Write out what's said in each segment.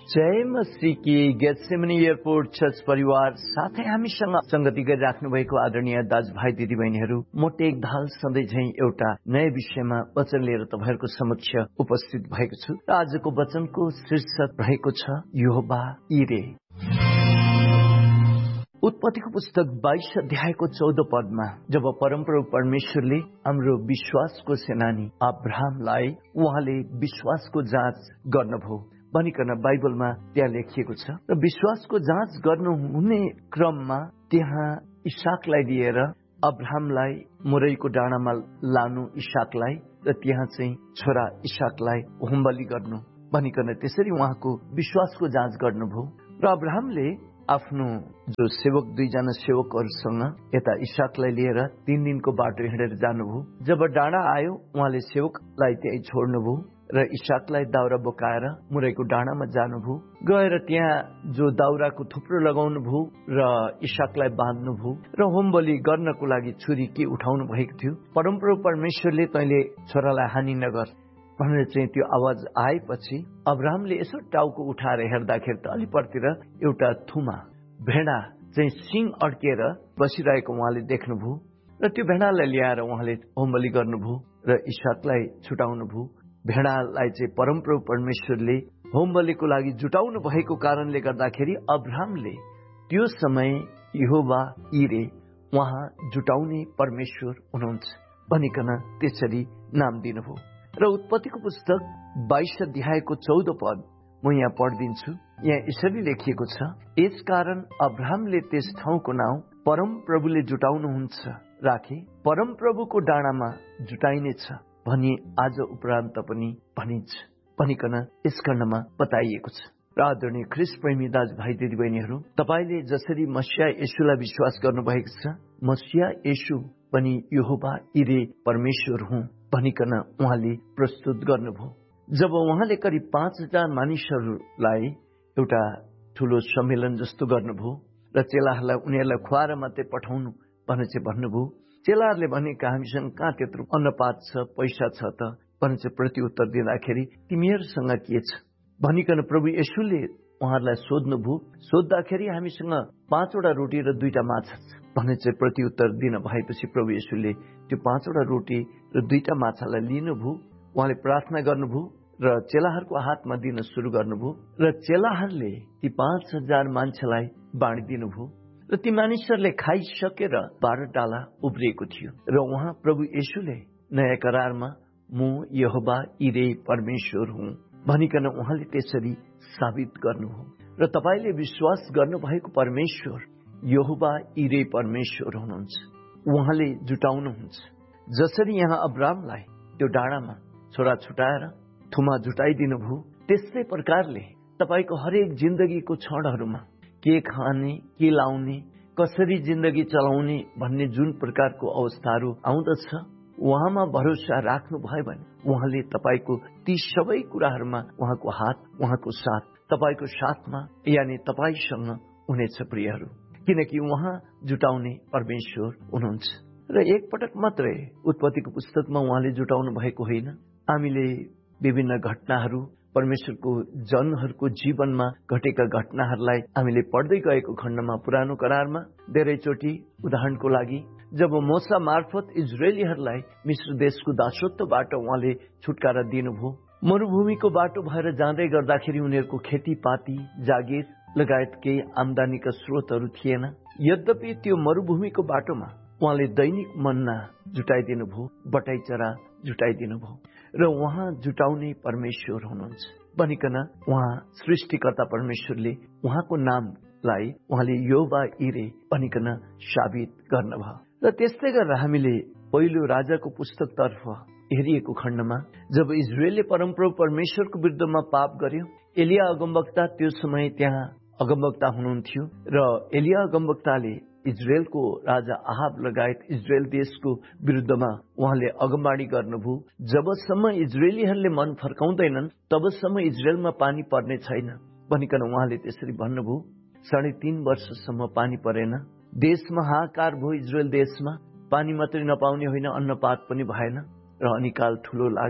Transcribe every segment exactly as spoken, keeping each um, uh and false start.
जय मसीह की Gethsemane airport church परिवार साथै हामीसँग संगति गरिराख्नु भएको आदरणीय दाजुभाइ दिदीबहिनीहरू म टेक दाहाल सधैँ झैं एउटा नयाँ विषयमा वचन लिएर तपाईहरुको समक्ष उपस्थित भएको छु र आजको वचनको शीर्षक रहेको छ यहोवा इरे। उत्पत्तिको पुस्तक बाइस अध्यायको चौध पदमा जब परमप्रभु परमेश्वरले हाम्रो विश्वासको सेनानी अब्राहमलाई उहाँले विश्वासको जाँच गर्नुभयो भनिकन बाइबलमा त्यहाँ लेखिएको छ र विश्वासको जाँच गर्नुहुने क्रममा त्यहाँ इसाकलाई लिएर अब्राहमलाई मोरैको डाँडामा लानु इसाकलाई र त्यहाँ चाहिँ छोरा इसाकलाई होमबलि गर्नु भनिकन त्यसरी उहाँको विश्वासको जाँच गर्नुभयो र अब्राहमले आफ्नो जो सेवक दुईजना सेवकहरूसँग यता इसाकलाई लिएर तीन दिनको बाटो हिँडेर जानुभयो। जब डाँडा आयो उहाँले सेवकलाई त्यही छोड्नुभयो र इसाकलाई दाउरा बोकाएर मुरैको डाँडामा जानुभयो। गएर त्यहाँ जो दाउराको थुप्रो लगाउनु भयो र इसाकलाई बाँध्नुभयो र होमबलि गर्नको लागि छुरी के उठाउनु भएको थियो। परमप्रभु परमेश्वरले तैँले छोरालाई हानि नगर भनेर चाहिँ त्यो आवाज आएपछि अब्राहमले यसो टाउको उठाएर हेर्दाखेरि त अलिपरतिर एउटा थुमा भेडा चाहिँ सिङ अड्किएर बसिरहेको उहाँले देख्नुभयो र त्यो भेडालाई ल्याएर उहाँले होमबलि गर्नुभयो र इसाकलाई छुटाउनुभयो। भेडालाई चाहिँ परमप्रभु परमेश्वरले होमबलिको लागि जुटाउनु भएको कारणले गर्दाखेरि अब्राहमले त्यो समय यहोवा इरे उहाँ जुटाउने परमेश्वर हुनुहुन्छ भनिकन त्यसरी नाम दिनुभयो। र उत्पत्तिको पुस्तक बाइस अध्यायको चौध पद म यहाँ पढिदिन्छु। यहाँ यसरी लेखिएको छ, यसकारण अब्राहमले त्यस ठाउँको नाउँ परमप्रभुले जुटाउनुहुन्छ राखे, परमप्रभुको डाँडामा जुटाइनेछ भनी आज उपरान्त पनि भनिन्छ भनिकन यस खण्डमा बताइएको छ। र आदरणीय ख्रीष्ट प्रेमी दाजुभाइ दिदीबहिनीहरू, तपाईले जसरी मसीहा येशूलाई विश्वास गर्नुभएको छ, मसीहा येशू पनि यहोवा इरे परमेश्वर हुँ भनिकन उहाँले प्रस्तुत गर्नुभयो। जब उहाँले करिब पाँच हजार मानिसहरूलाई एउटा ठूलो सम्मेलन जस्तो गर्नुभयो र चेलाहरूलाई उनीहरूलाई खुवाएर मात्रै पठाउनु भनेर चाहिँ भन्नुभयो। चेलाहरूले भनेका हामीसँग कहाँ त्यत्रो अन्नपात छ, पैसा छ त भनेर चाहिँ प्रत्युत्तर दिँदाखेरि तिमीहरूसँग के छ भनिकन प्रभु येशूले उहाँहरूलाई सोध्नुभयो। सोद्धाखेरि हामीसँग पाँचवटा रोटी र दुईटा माछा छ भनेर चाहिँ प्रत्युत्तर दिन भएपछि प्रभु येशूले त्यो पाँचवटा रोटी र दुईटा माछालाई लिनुभयो। उहाँले प्रार्थना गर्नुभयो र चेलाहरूको हातमा दिन सुरु गर्नुभयो र चेलाहरूले ती पाँच हजार मान्छेलाई बाँडिदिनुभयो र ती मानिसहरूले खाइसकेर बाह्र डाला उब्रिएको थियो र उहाँ प्रभु येशूले नयाँ करारमा म यहोवा इरे परमेश्वर हुँ भनिकन उहाँले त्यसरी साबित गर्नुभयो। र तपाईले विश्वास गर्नुभएको परमेश्वर यहोवा इरे परमेश्वर हुनुहुन्छ, उहाँले जुटाउनुहुन्छ। जसरी यहाँ अब्राहमलाई त्यो डाँडामा छोरा छुटाएर थुमा जुटाइदिनु भयो, त्यस्तै प्रकारले तपाईको हरेक जिन्दगीको क्षणहरूमा के खाने, के लाउने, कसरी जिन्दगी चलाउने भन्ने जुन प्रकारको अवस्थाहरू आउँदछ, उहाँमा भरोसा राख्नु भयो भने उहाँले तपाईको ती सबै कुराहरूमा उहाँको हात, उहाँको साथ तपाईको साथमा यानि तपाईसँग हुनेछ प्रियहरू, किनकि उहाँ जुटाउने परमेश्वर हुनुहुन्छ। र एकपटक मात्रै उत्पत्तिको पुस्तकमा उहाँले जुटाउनु भएको होइन। हामीले विभिन्न घटनाहरू, परमेश्वरको जनहरूको जीवनमा घटेका घटनाहरूलाई हामीले पढ्दै गएको खण्डमा पुरानो करारमा धेरैचोटि उदाहरणको लागि जब मोसा मार्फत इजरायलीहरूलाई मिश्र देशको दासत्वबाट उहाँले छुटकारा दिनुभयो, मरुभूमिको बाटो भएर जाँदै गर्दाखेरि उनीहरूको खेतीपाती, जागिर लगायत केही आम्दानीका स्रोतहरू थिएन। यद्यपि त्यो मरुभूमिको बाटोमा उहाँले दैनिक मन्ना जुटाइदिनु भयो, बटाइचरा जुटाइदिनु भयो र उहाँ जुटाउने परमेश्वर हुनुहुन्छ भनिकन उहाँ सृष्टिकर्ता परमेश्वरले उहाँको नामलाई उहाँले यहोवा इरे भनिकन साबित गर्नुभयो। र त्यस्तै गरेर हामीले पहिलो राजाको पुस्तकतर्फ हेरिएको खण्डमा जब इजरायलले परमप्रभु परमेश्वरको विरुद्धमा पाप गर्यो, एलिया अगमवक्ता त्यो समय त्यहाँ अगमवक्ता हुनुहुन्थ्यो र एलिया अगमवक्ताले इजरायलको राजा आहाब लगायत इजरायल देशको विरुद्धमा उहाँले अगमबाणी गर्नुभयो। जबसम्म इजरायलीहरूले मन फर्काउँदैनन् तबसम्म इजरायलमा पानी पर्ने छैन भनिकन उहाँले त्यसरी भन्नुभयो। साढे तीन वर्षसम्म पानी परेन, देशमा हाहाकार भयो। इजरायल देशमा पानी मात्रै नपाउने होइन, अन्नपात पनि भएन र अनिकाल ठूलो लाग्यो।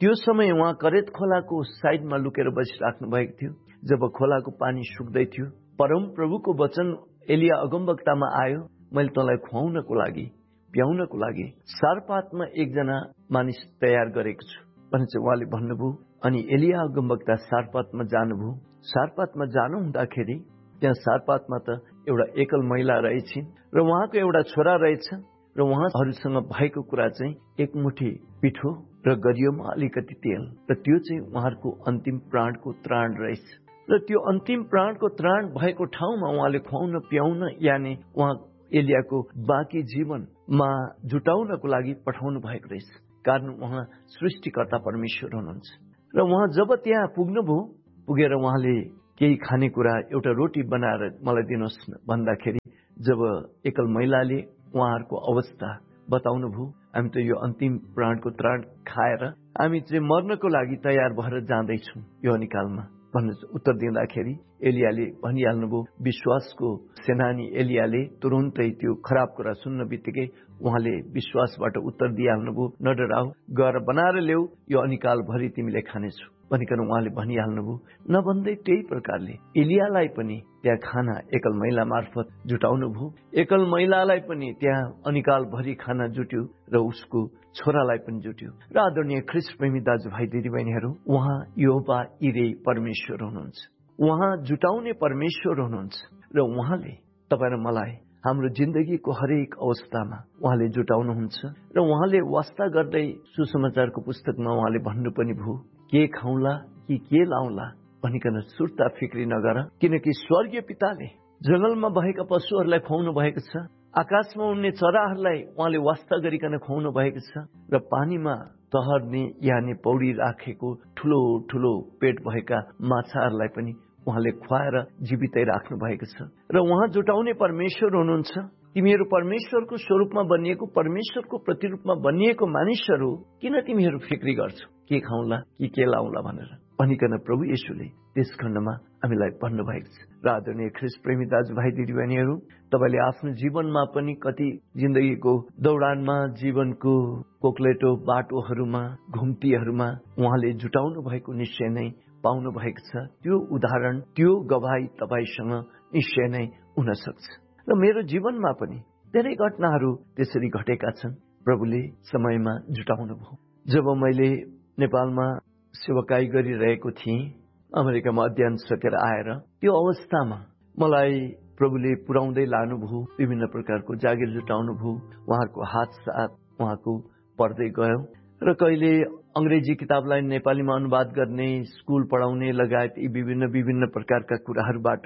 त्यो समय उहाँ करेत खोलाको साइडमा लुकेर बसिराख्नु भएको थियो। जब खोलाको पानी सुक्दै थियो, परम प्रभुको वचन एलिया अगमवक्तामा आयो, मैले तँलाई खुवाउनको लागि, प्याउनको लागि सारपातमा एकजना मानिस तयार गरेको छु भने चाहिँ उहाँले भन्नुभयो। अनि एलिया अगमवक्ता सारपातमा जानुभयो। सारपातमा जानु हुँदाखेरि त्यहाँ सारपातमा त एउटा एकल महिला रहेछिन् र उहाँको एउटा छोरा रहेछ र उहाँहरूसँग भएको कुरा चाहिँ एक मुठी पिठो र गरियोमा अलिकति तेल, र त्यो चाहिँ उहाँहरूको अन्तिम प्राणको त्राण रहेछ। र त्यो अन्तिम प्राणको त्राण भएको ठाउँमा उहाँले खुवाउन प्याउन, यानि उहाँ एलियाको बाँकी जीवनमा जुटाउनको लागि पठाउनु भएको रहेछ। कारण उहाँ सृष्टिकर्ता परमेश्वर हुनुहुन्छ। र उहाँ जब त्यहाँ पुग्नुभयो, पुगेर उहाँले केही खानेकुरा एउटा रोटी बनाएर मलाई दिनुहोस् भन्दाखेरि जब एकल महिलाले उहाँहरूको अवस्था बताउनु भयो, हामी त यो अन्तिम प्राणको त्राण खाएर हामी चाहिँ मर्नको लागि तयार भएर जाँदैछौँ यो निकालमा भन्नु उत्तर दिँदाखेरि एलियाले भनिहाल्नुभयो, विश्वासको सेनानी एलियाले तुरुन्तै त्यो खराब कुरा सुन्न बित्तिकै उहाँले विश्वासबाट उत्तर दिइहाल्नुभयो, न डराऊ, गएर बनाएर ल्याऊ, यो अनिकालभरि तिमीले खानेछौ भनिकन उहाँले भनिहाल्नुभयो। नभन्दै त्यही प्रकारले एलियालाई पनि त्यहाँ खाना एकल महिला मार्फत जुटाउनु भयो। एकल महिलालाई पनि त्यहाँ अनिकालभरि खाना जुट्यो र उसको छोरालाई पनि जुट्यो। र आदरणीय ख्रीष्ट प्रेमी दाजुभाइ दिदीबहिनीहरू, उहाँ यहोवा इरे परमेश्वर हुनुहुन्छ। उहाँ जुटाउने परमेश्वर हुनुहुन्छ र उहाँले तपाईँ र मलाई हाम्रो जिन्दगीको हरेक अवस्थामा उहाँले जुटाउनुहुन्छ। र उहाँले वास्ता गर्दै सुसमाचारको पुस्तकमा उहाँले भन्नु पनि भयो, के खाउँला कि के लाउँला भनिकन सुर्ता फिक्री नगर, किनकि स्वर्गीय पिताले जंगलमा भएका पशुहरूलाई खुवाउनु भएको छ, आकाशमा उड्ने चराहरूलाई उहाँले वास्ता गरिकन खुवाउनु भएको छ, र पानीमा तहर्ने यानि पौडी राखेको ठुलो ठुलो पेट भएका माछाहरूलाई पनि उहाँले खुवाएर जीवितै राख्नु भएको छ। र उहाँ जुटाउने परमेश्वर हुनुहुन्छ। तिमीहरू परमेश्वरको स्वरूपमा बनिएको, परमेश्वरको प्रतिरूपमा बनिएको मानिसहरू, किन तिमीहरू फिक्री गर्छौ के खाउँला कि के लाउँला भनेर भनिकन प्रभु येशूले त्यस खण्डमा हामीलाई भन्नुभएको छ। र आदरणीय ख्रीष्ट प्रेमी दाजुभाइ दिदीबहिनीहरू, तपाईँले आफ्नो जीवनमा पनि कति जिन्दगीको दौडानमा, जीवनको कोक्लेटो बाटोहरूमा, घुम्तीहरूमा उहाँले जुटाउनु भएको निश्चय नै पाउनु भएको छ। त्यो उदाहरण, त्यो गवाही तपाईसँग निश्चय नै हुन सक्छ। र मेरो जीवनमा पनि धेरै घटनाहरू त्यसरी घटेका छन्। प्रभुले समयमा जुटाउनु भयो। जब मैले नेपालमा सेवाकाई गरिरहेको थिएँ, अमेरिकामा अध्ययन सकेर आएर, त्यो अवस्थामा मलाई प्रभुले पुर्याउँदै लानुभयो, विभिन्न प्रकारको जागिर जुटाउनु भयो। उहाँहरूको हात साथ उहाँको पढ्दै गयो र कहिले अंग्रेजी किताबलाई नेपालीमा अनुवाद गर्ने, स्कुल पढाउने लगायत यी विभिन्न विभिन्न प्रकारका कुराहरूबाट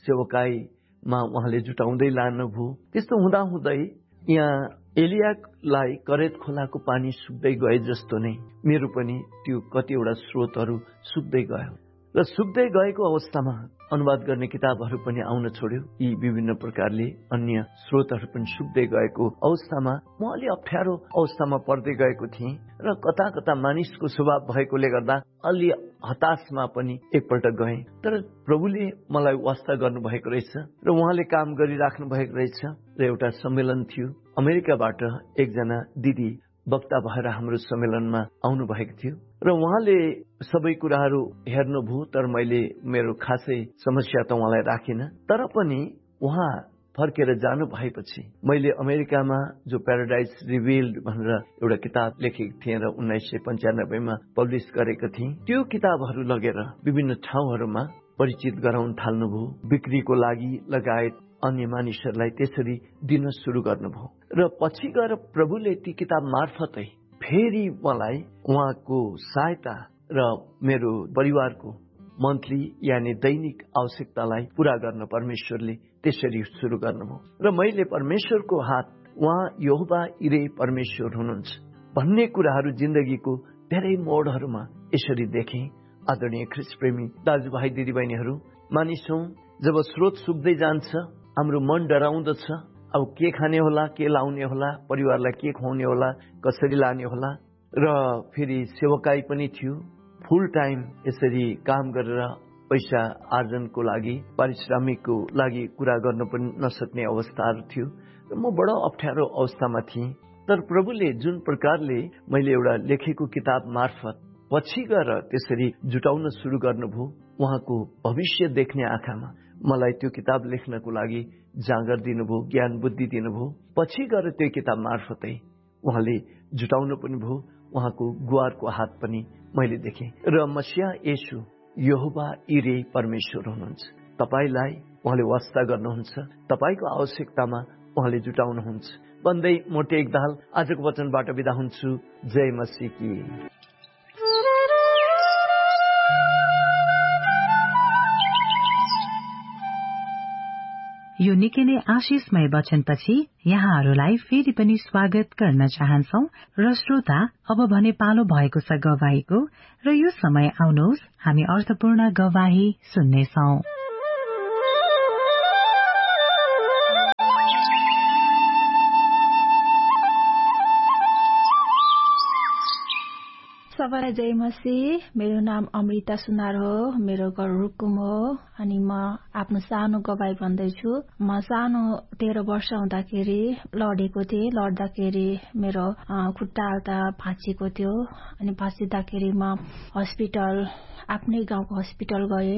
सेवाकाईमा उहाँले जुटाउँदै लानुभयो। त्यस्तो हुँदा हुँदै यहाँ एलियालाई करेत खोलाको पानी सुक्दै गए जस्तो नै मेरो पनि त्यो कतिवटा स्रोतहरू सुक्दै गयो। र सुक्दै गएको अवस्थामा अनुवाद गर्ने किताबहरू पनि आउन छोड्यो। यी विभिन्न प्रकारले अन्य स्रोतहरू पनि सुक्दै गएको अवस्थामा म अलि अप्ठ्यारो अवस्थामा पर्दै गएको थिएँ र कता कता मानिसको स्वभाव भएकोले गर्दा अलि हताशमा पनि एकपल्ट गएँ। तर प्रभुले मलाई वास्ता गर्नुभएको रहेछ र उहाँले काम गरिराख्नु भएको रहेछ। र एउटा सम्मेलन थियो, अमेरिकाबाट एकजना दिदी वक्ता भएर हाम्रो सम्मेलनमा आउनु भएको थियो र उहाँले सबै कुराहरू हेर्नुभयो। तर मैले मेरो खासै समस्या त उहाँलाई राखिन। तर पनि उहाँ फर्केर जानु भएपछि मैले अमेरिकामा जो प्याराडाइज रिभिल्ड भनेर एउटा किताब लेखेको थिएँ र उन्नाइस सय पन्चानब्बेमा पब्लिस गरेको थिएँ, त्यो किताबहरू लगेर विभिन्न ठाउँहरूमा परिचित गराउन थाल्नुभयो। बिक्रीको लागि लगायत अन्य मानिसहरूलाई त्यसरी दिन सुरु गर्नुभयो। र पछि गएर प्रभुले ती किताब मार्फतै फेरि मलाई उहाँको सहायता र मेरो परिवारको मन्थली यानि दैनिक आवश्यकतालाई पूरा गर्न परमेश्वरले त्यसरी सुरु गर्नुभयो। र मैले परमेश्वरको हात, उहाँ यहोवा इरे परमेश्वर हुनुहुन्छ भन्ने कुराहरू जिन्दगीको धेरै मोडहरूमा यसरी देखेँ। आदरणीय ख्रीष्ट प्रेमी दाजुभाइ दिदीबहिनीहरू, मानिसौँ जब स्रोत सुक्दै जान्छ, हाम्रो मन डराउँदछ। अब के खाने होला, के लाउने होला, परिवारलाई के खुवाउने होला, कसरी लाने होला। र फेरि सेवाकाई पनि थियो, फुल टाइम यसरी काम गरेर पैसा आर्जनको लागि, पारिश्रमिकको लागि कुरा गर्न पनि नसक्ने अवस्थाहरू थियो र म बडो अप्ठ्यारो अवस्थामा थिएँ। तर प्रभुले जुन प्रकारले मैले एउटा लेखेको किताब मार्फत पछि गएर त्यसरी जुटाउन सुरु गर्नुभयो। उहाँको भविष्य देख्ने आँखामा मलाई त्यो किताब लेख्नको लागि जाँगर दिनुभयो, ज्ञान बुद्धि दिनुभयो। पछि गएर त्यो किताब मार्फतै उहाँले जुटाउनु पनि भयो। उहाँको गुहारको हात पनि मैले देखेँ। र मसिहा येशू यहोवा इरे परमेश्वर हुनुहुन्छ। तपाईलाई उहाँले वास्ता गर्नुहुन्छ, तपाईँको आवश्यकतामा उहाँले जुटाउनुहुन्छ भन्दै मोटे एकदाल आजको वचनबाट बिदा हुन्छु। जय मसीह की। यो निकै नै आशिषमय वचनपछि यहाँहरूलाई फेरि पनि स्वागत गर्न चाहन्छौ। र श्रोता, अब भने पालो भएको छ गवाहीको, र यो समय आउनुहोस् हामी अर्थपूर्ण गवाही सुन्नेछौ। सबैलाई जय मसीह। मेरो नाम अमृता सुनार हो। मेरो घर रुकुम हो अनि म आफ्नो सानो गवाही भन्दैछु। म सानो तेह्र वर्ष हुँदाखेरि लडेको थिएँ। लड्दाखेरि मेरो खुट्टा एउटा भाँचिएको थियो अनि भाँचिँदाखेरि म हस्पिटल आफ्नै गाउँको हस्पिटल गए।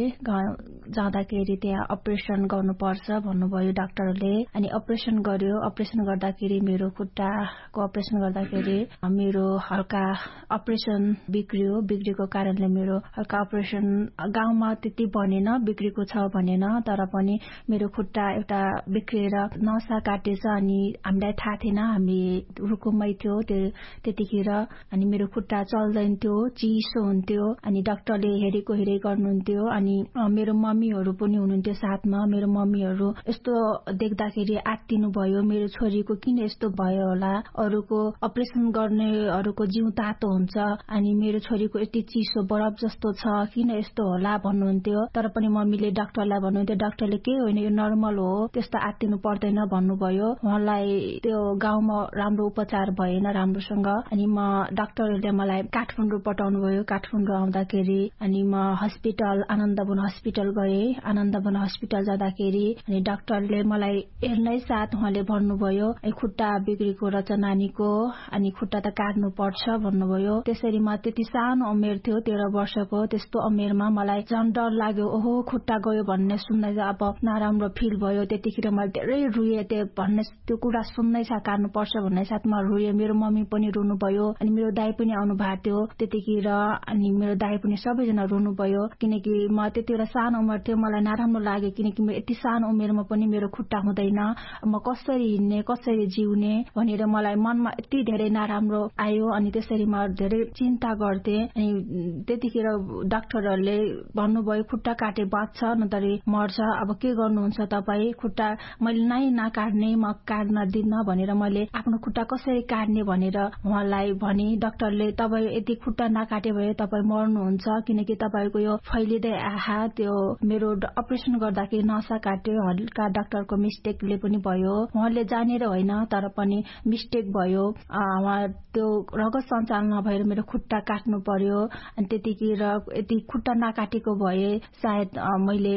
जाँदाखेरि त्यहाँ अपरेसन गर्नुपर्छ भन्नुभयो डाक्टरले अनि अपरेसन गर्यो। अपरेसन गर्दाखेरि मेरो खुट्टाको अपरेसन गर्दाखेरि मेरो हल्का अपरेसन बिग्रियो। बिग्रेको कारणले मेरो हल्का अपरेसन गाउँमा त्यति बनेन, बिग्रेको छ भनेन, तर पनि मेरो खुट्टा एउटा बिग्रेर नसा काटेछ अनि हामीलाई थाहा थिएन। हामी रुकुममै थियो त्यतिखेर अनि मेरो खुट्टा चल्दैन थियो, चिसो हुन्थ्यो अनि डाक्टरले हेरेको हेरे गर्नुहुन्थ्यो। अनि मेरो मम्मीहरू पनि हुनुहुन्थ्यो साथमा। मेरो मम्मीहरू यस्तो देख्दाखेरि आत्तिनु भयो, मेरो छोरीको किन यस्तो भयो होला, अरूको अपरेसन गर्नेहरूको जिउ तातो हुन्छ अनि मेरो छोरीको यति चिसो बरफ जस्तो छ, किन यस्तो होला भन्नुहुन्थ्यो। तर पनि मम्मीले डाक्टरलाई भन्नुहुन्थ्यो, डाक्टरले के होइन यो नर्मल हो, त्यस्तो आत्तिनु पर्दैन भन्नुभयो। उहाँलाई त्यो गाउँमा राम्रो उपचार भएन राम्रोसँग अनि म डाक्टरहरूले मलाई काठमाडौँ पठाउनु भयो। काठमाडौँ आउँदाखेरि अनि म हस्पिटल आनन्दवन हस्पिटल गए। आनन्दवन हस्पिटल जाँदाखेरि अनि डाक्टरले मलाई हेर्नै साथ उहाँले भन्नुभयो खुट्टा बिग्रेको रहेछ नानीको अनि खुट्टा त काट्नु पर्छ भन्नुभयो। त्यसरी म त्यति सानो उमेर थियो, तेह्र वर्षको। त्यस्तो उमेरमा मलाई झन् डर लाग्यो, ओहो खुट्टा गयो भन्ने सुन्दै अब नराम्रो फिल भयो। त्यतिखेर मैले धेरै रुएँ। त्यो भन्ने त्यो कुरा सुन्नै साथ काट्नु पर्छ भन्ने साथ म रुएँ। मेरो मम्मी पनि रुनु भयो अनि मेरो दाइ पनि आउनु भएको थियो त्यतिखेर अनि मेरो दाइ पनि सबैजना रुनु भयो किनकि म त्यति बेला सानो उमेर थियो। मलाई नराम्रो लाग्यो किनकि म यति सानो उमेरमा पनि मेरो खुट्टा हुँदैन, म कसरी हिँड्ने कसरी जिउने भनेर मलाई मनमा यति धेरै नराम्रो आयो। अनि त्यसरी म धेरै चिन्ता गर्थे। अनि त्यतिखेर डाक्टरहरूले भन्नुभयो खुट्टा काटे बाँच्छ नतरी मर्छ, अब के गर्नुहुन्छ तपाईँ, खुट्टा मैले नै नकाट्ने, म काट्न दिन्न भनेर मैले आफ्नो खुट्टा कसरी काट्ने भनेर उहाँलाई भने। डाक्टरले तपाईँ यति खुट्टा नकाटे भए तपाईँ मर्नुहुन्छ किनकि तपाईँको यो फैलिँदै आहा त्यो मेरो अपरेसन गर्दाखेरि नसा काट्यो, हल्का डाक्टरको मिस्टेकले पनि भयो। उहाँले जानेर होइन तर पनि मिस्टेक भयो। उहाँ त्यो रगत सञ्चालन नभएर मेरो खुट्टा काट्नु पर्यो। अनि त्यतिखेर यति खुट्टा नकाटेको भए सायद मैले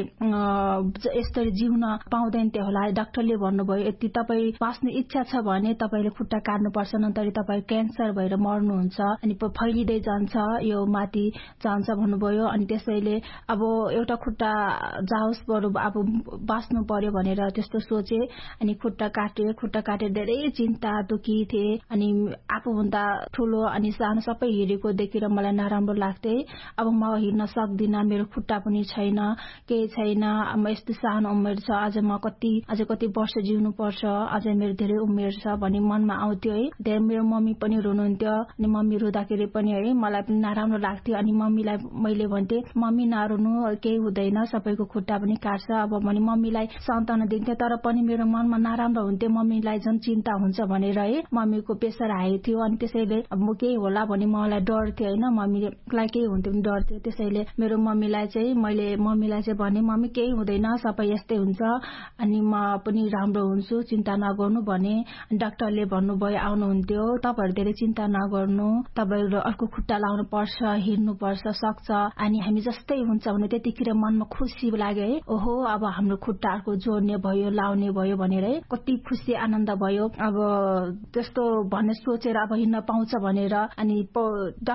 यसरी जिउन पाउँदैन थियो होला। डाक्टरले भन्नुभयो यति तपाईँ बाँच्ने इच्छा छ भने तपाईँले खुट्टा काट्नुपर्छ नतरी तपाईँ क्यान्सर भएर मर्नुहुन्छ अनि फैलिँदै जान्छ, यो माथि जान्छ भन्नुभयो। अनि त्यसैले अब एउटा खुट्टा जाओस् बरु अब बाँच्नु पर्यो भनेर त्यस्तो सोचे। अनि खुट्टा काटे खुट्टा काटे धेरै चिन्ता दुखी थिए। अनि आफूभन्दा ठुलो अनि सानो सबै हिँडेको देखेर मलाई नराम्रो लाग्थे। अब म हिँड्न सक्दिनँ, मेरो खुट्टा पनि छैन, केही छैन, म यस्तो सानो उमेर छ, अझ म कति अझ कति वर्ष जिउनु पर्छ, अझ मेरो धेरै उमेर छ भन्ने मनमा आउँथ्यो है। धेरै मेरो मम्मी पनि रुनुहुन्थ्यो अनि मम्मी रुँदाखेरि पनि है मलाई पनि नराम्रो लाग्थ्यो। अनि मम्मीलाई मैले भन्थेँ मम्मी नरुनु, केही हुँदैन, सबैको खुट्टा पनि काट्छ अब भने मम्मीलाई सान्त्वना दिन्थ्यो। तर पनि मेरो मनमा नराम्रो हुन्थ्यो, मम्मीलाई झन् चिन्ता हुन्छ भनेर है। मम्मीको प्रेसर हाई थियो अनि त्यसैले अब म केही होला भने मलाई डर थियो होइन, मम्मीलाई केही हुन्थ्यो भने डर थियो। त्यसैले मेरो मम्मीलाई चाहिँ मैले मम्मीलाई चाहिँ भने मम्मी केही हुँदैन, सबै यस्तै हुन्छ अनि म पनि राम्रो हुन्छु, चिन्ता नगर्नु भने। डाक्टरले भन्नुभयो आउनुहुन्थ्यो तपाईँहरू धेरै चिन्ता नगर्नु, तपाईँहरू अर्को खुट्टा लाउनु पर्छ, हिँड्नु पर्छ, सक्छ अनि हामी जस्तै हुन्छ भने त्यतिखेर मनमा खुसी लाग्यो है। ओहो अब हाम्रो खुट्टा अर्को जोड्ने भयो, लाउने भयो भनेर है कति खुसी आनन्द भयो। अब त्यस्तो भन्ने सोचेर अब हिँड्न पाउँछ भनेर अनि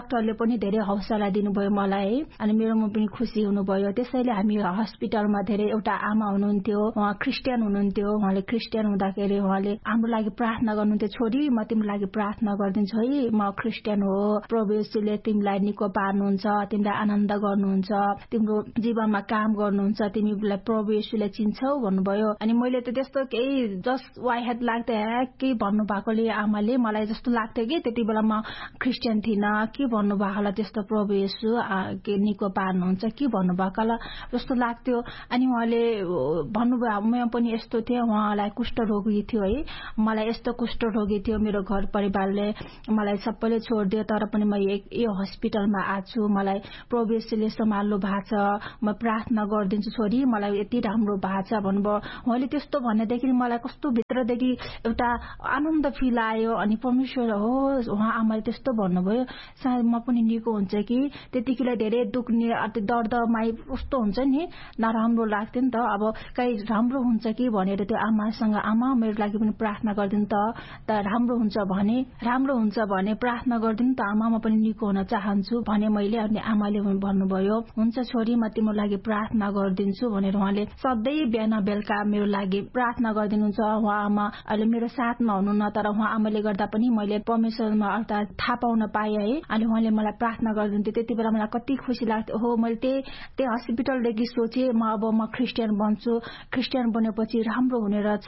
डाक्टरले पनि धेरै हौसला दिनुभयो मलाई अनि मेरोमा पनि खुसी हुनुभयो। त्यसैले हामी हस्पिटलमा धेरै एउटा आमा हुनुहुन्थ्यो, उहाँ क्रिस्चियन हुनुहुन्थ्यो। उहाँले क्रिस्चियन हुँदाखेरि उहाँले हाम्रो लागि प्रार्थना गर्नुहुन्थ्यो, छोरी म तिम्रो लागि प्रार्थना गरिदिन्छु है, म क्रिस्चियन हो, प्रभु येशूले तिमीलाई निको पार्नुहुन्छ, तिमीलाई आनन्द गर्नुहुन्छ, तिम्रो जीवनमा काम गर्नुहुन्छ, तिमीलाई प्रभु येशूले चिन्छौ भन्नुभयो। अनि मैले त त्यस्तो केही जस्ट वाइहेड लाग्दै के भन्नु भएकोले आमाले मलाई जस्तो लाग्थ्यो कि त्यति बेला म क्रिस्चियन थिइनँ, के भन्नु भएकोला त्यस्तो प्रभु येशू के निको पार्नुहुन्छ के भन्नु भएकोला जस्तो लाग्थ्यो। अनि उहाँले भन्नुभयो म पनि यस्तो थिएँ, उहाँलाई कुष्ठरोगी थियो है, मलाई यस्तो कुष्ठरोगी थियो, मेरो घर परिवारले मलाई सबैले छोडिदियो, तर पनि म यो हस्पिटलमा आछु, मलाई प्रभु येशूले सम्हाल्नु भएको छ, म प्रार्थना गरिदिन्छु छोरी, मलाई यति राम्रो भएको छ भन्नुभयो। उहाँले त्यस्तो भनेदेखि मलाई कस्तो भित्रदेखि एउटा आनन्द फिल आयो। अनि परमेश्वर हो उहाँ आमाले त्यस्तो भन्नुभयो, सायद म पनि निको हुन्छ कि। त्यतिखेर धेरै दुख्ने दर्दमाई कस्तो हुन्छ नि, नराम्रो लाग्थ्यो नि त, अब कहीँ राम्रो हुन्छ कि भनेर त्यो आमासँग आमा मेरो लागि पनि प्रार्थना गरिदिनु त, त राम्रो हुन्छ भने राम्रो हुन्छ भने प्रार्थना गरिदिनु त आमा, म पनि निको हुन चाहन्छु भने मैले। अनि आमाले भन्नुभयो हुन्छ छोरी म तिम्रो लागि प्रार्थना गरिदिन्छु भनेर उहाँले सधैँ बिहान बेलुका मेरो लागि प्रार्थना गरिदिनुहुन्छ। उहाँ आमा अहिले मेरो साथमा हुनुहुन्न, तर उहाँ आमाले गर्दा पनि मैले परमेश्वरमा अर्थात् थाहा पाउन पाएँ है। अनि उहाँले मलाई प्रार्थना गरिदिन्थ्यो। त्यति बेला मलाई कति खुसी लाग्थ्यो, हो मैले त्यही त्यही हस्पिटलदेखि सोचेँ म अब म क्रिस्चियन बन्छु, क्रिस्चियन बनेपछि राम्रो हुने रहेछ